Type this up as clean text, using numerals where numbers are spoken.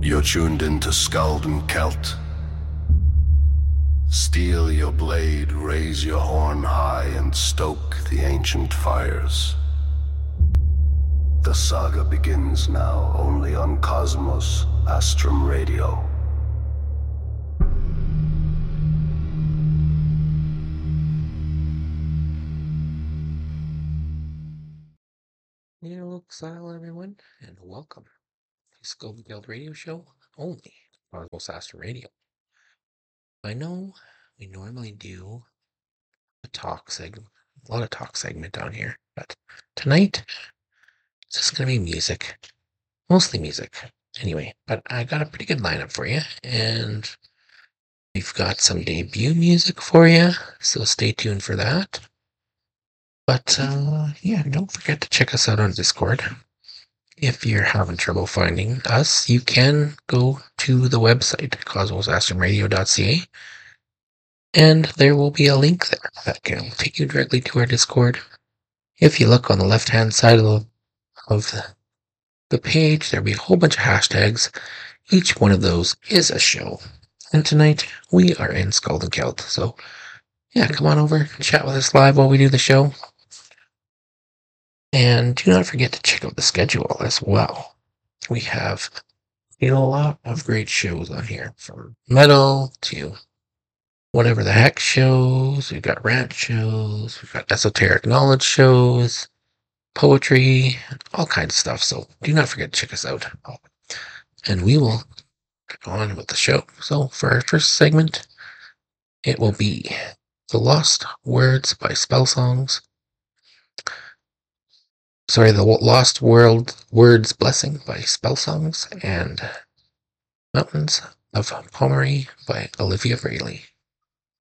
You're tuned into Skald and Celt. Steel your blade, raise your horn high, and stoke the ancient fires. The saga begins now, only on Cosmos Astrum Radio. Hello, everyone, and welcome to Skald and Celt Radio Show, only on Cosmos Astrum Radio. I know we normally do a lot of talk segment down here, but tonight it's just going to be music, mostly music. Anyway, but I got a pretty good lineup for you, and we've got some debut music for you, so stay tuned for that. But yeah, don't forget to check us out on Discord. If you're having trouble finding us, you can go to the website, cosmosastrumradio.ca, and there will be a link there that can take you directly to our Discord. If you look on the left-hand side of the page, there'll be a whole bunch of hashtags. Each one of those is a show. And tonight, we are in Skald and Celt. So, yeah, come on over, chat with us live while we do the show. And do not forget to check out the schedule as well. We have a lot of great shows on here, from metal to whatever the heck shows. We've got rant shows, we've got esoteric knowledge shows, poetry, all kinds of stuff. So do not forget to check us out. And we will get on with the show. So for our first segment, it will be The Lost Words by Spellsongs. The Lost Words Blessing by Spellsongs, and Mountains of Pomery by Olivia Brayley.